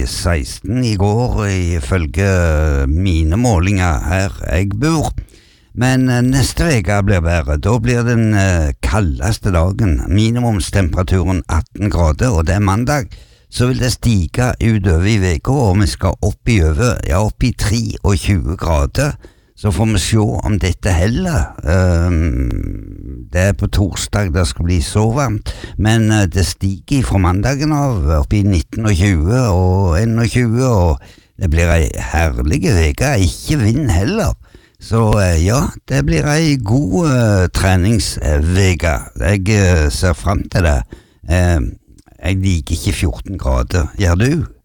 16 I går ifølge mine målinger her jeg bor. Men neste veka blir bedre. Da blir den kaldeste dagen. Minimumstemperaturen 18 grader, og det mandag. Så vil det stige utover I veka, og vi skal opp I 23 grader. Så får vi se om dette heller. Det på torsdag det skal bli så varmt, men det stiger fra mandagen av opp I 19 og 20 og 21, og det blir ei herlig veke, ikke vind heller. Så ja, det blir ei god treningsveke. Jeg ser frem til det. Jeg liker ikke 14 grader. Gjør du?